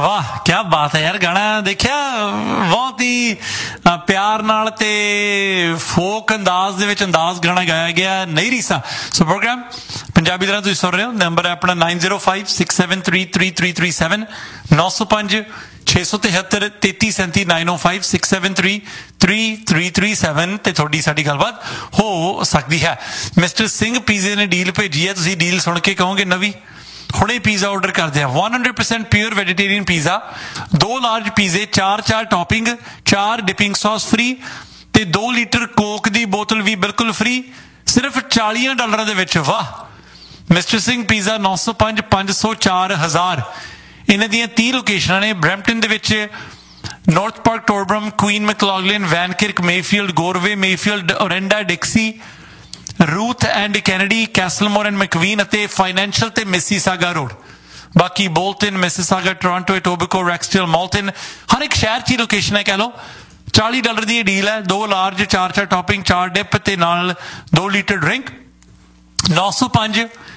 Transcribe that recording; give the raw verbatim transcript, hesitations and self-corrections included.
वाह क्या बात है यार, गाना देखिया बहुत ही प्यार नाल ते फोक अंदाज दे विच अंदाज गाना गाया गया, नहीं रीसा। सो प्रोग्राम पंजाबी तरह तुसीं सुन रहे हो, नंबर है अपना nine zero five six seven three three three three seven नौ सौ पंज छे सौ तिहत्तर तेती सैंती नाइन ओ five six seven three three three three seven ते थोड़ी साडी गलबात हो सकती है। मिस्टर सिंह पीजे ने डील भेजी है, तुसीं डील सुन के कहोगे नवी हुणे पिज़्ज़ा ऑर्डर करते हैं। One hundred percent pure vegetarian pizza, दो लार्ज पिज़्ज़े, चार चार टॉपिंग, चार डिपिंग सॉस फ्री ते दो लीटर कोक दी बोतल भी बिल्कुल फ्री, सिर्फ चालीस डॉलर दे विच। वाह मिस्टर सिंह पिज़्ज़ा नौ सौ पाँच पाँच सौ चार हज़ार इन्हां दियां तीह लोकेशनां ने। Brampton they which north park, टोरब्रम, queen McLaughlin, वैनकिर्क, Mayfield, Gorve, Mayfield, oranda, डिक्सी, Ruth and Kennedy, कैसलमोर and मैकवीन ਅਤੇ फाइनैंशियल ਤੇ ਮਿਸੀਸਾਗਾ रोड। बाकी बोल्टन, मिसिसागा, टोरंटो, एटोबिको, रैक्सडेल, मॉल्टन, हर एक शहर की लोकेशन है। कह लो चालीस डॉलर की डील है, दो लार्ज, चार चार टॉपिंग, चार डिप ते नाल दो लीटर ड्रिंक। नौ सौ पाँच